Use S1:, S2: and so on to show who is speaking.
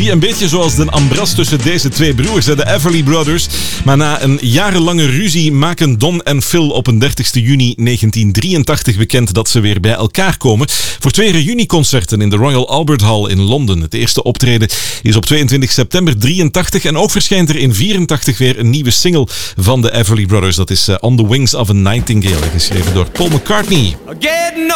S1: Een beetje zoals de ambras tussen deze twee broers, de Everly Brothers. Maar na een jarenlange ruzie maken Don en Phil op een 30 juni 1983 bekend dat ze weer bij elkaar komen voor 2 reunieconcerten in de Royal Albert Hall in Londen. Het eerste optreden is op 22 september 83 en ook verschijnt er in 84 weer een nieuwe single van de Everly Brothers. Dat is On the Wings of a Nightingale, geschreven door Paul McCartney.